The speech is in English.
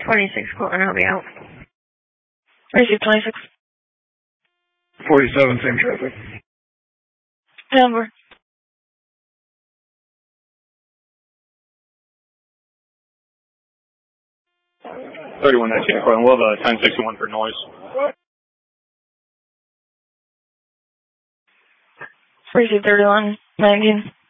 26 Colton, I'll be out. Receive 26. 47, same traffic. Number. 3119 Colton, we'll have a 1061 for noise. Receive 31, 19.